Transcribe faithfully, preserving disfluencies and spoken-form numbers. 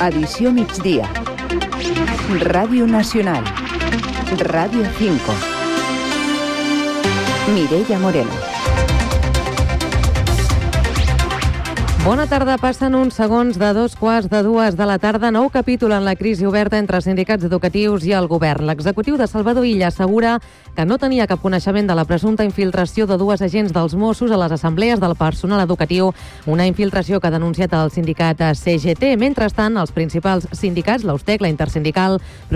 Edició migdia. Ràdio Nacional. Ràdio cinco. Mireia Moreno. Bona tarda, passen uns segons de dos quarts de dues de la tarda. Nou capítol en la crisi oberta entre sindicats educatius i el govern. L'executiu de Salvador Illa assegura que no tenia cap coneixement de la presumpta infiltració de dues agents dels Mossos a les assemblees del personal educatiu, una infiltració que ha denunciat el sindicat C G T. Mentrestant, els principals sindicats, l'Austec, la Intersindical,